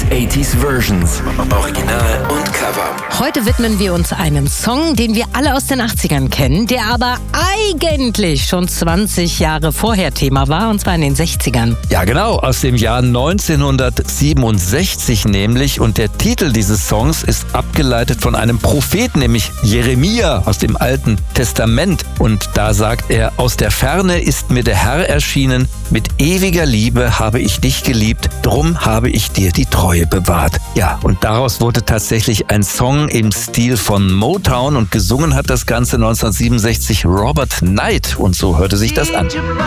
80s Versions. Original und Cover. Heute widmen wir uns einem Song, den wir alle aus den 80ern kennen, der aber eigentlich schon 20 Jahre vorher Thema war, und zwar in den 60ern. Ja, genau, aus dem Jahr 1967 nämlich. Und der Titel dieses Songs ist abgeleitet von einem Propheten, nämlich Jeremia aus dem Alten Testament. Und da sagt er: Aus der Ferne ist mir der Herr erschienen, mit ewiger Liebe habe ich dich geliebt, drum habe ich dir die Treue bewahrt. Ja, und daraus wurde tatsächlich ein Song im Stil von Motown, und gesungen hat das Ganze 1967 Robert Knight, und so hörte sich das an.